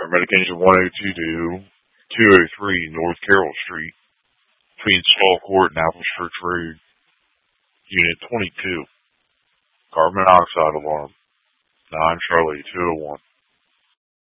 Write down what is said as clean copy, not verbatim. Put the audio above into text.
Paramedic Engine 102 to 203 North Carroll Street, between Small Court and Apple Church Road, Unit 22. Carbon monoxide alarm, 9 Charlie 201.